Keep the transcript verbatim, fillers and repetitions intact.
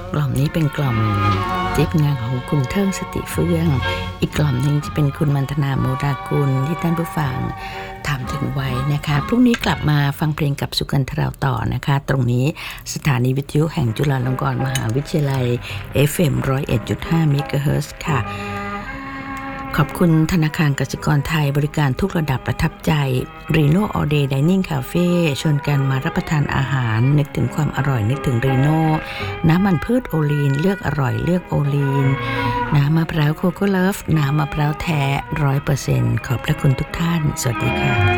กล่อมนี้เป็นกล่อมเจ็บงานของคุณเทิงสติเฟื่องอีกกล่อมหนึ่งจะเป็นคุณมันธนาโมรากุลที่ท่านผู้ฟังถามถึงไว้นะคะพรุ่งนี้กลับมาฟังเพลงกับสุกันทราวต่อนะคะตรงนี้สถานีวิทยุแห่งจุฬาลงกรณ์มหาวิทยาลัย เอฟ เอ็ม หนึ่งศูนย์เอ็ดจุดห้า เมกะเฮิรตซ์ค่ะขอบคุณธนาคารกสิกรไทยบริการทุกระดับประทับใจ Reno All Day Dining Cafe ชวนกันมารับประทานอาหารนึกถึงความอร่อยนึกถึง Reno น้ำมันพืชโอลีนเลือกอร่อยเลือกโอลีนน้ำมะพร้าวโคโค่เลิฟน้ำมะพร้าวแท้ ร้อยเปอร์เซ็นต์ ขอบพระคุณทุกท่านสวัสดีค่ะ